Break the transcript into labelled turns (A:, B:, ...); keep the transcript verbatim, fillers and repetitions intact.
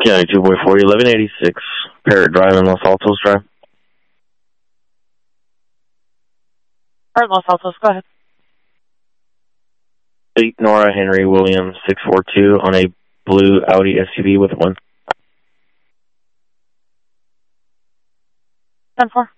A: County two point four, eleven eighty-six, Parrot Drive in Los Altos Drive.
B: Parrot, Los Altos, go ahead.
A: eight Nora Henry Williams six four two on a blue Audi S U V with one.
B: ten four.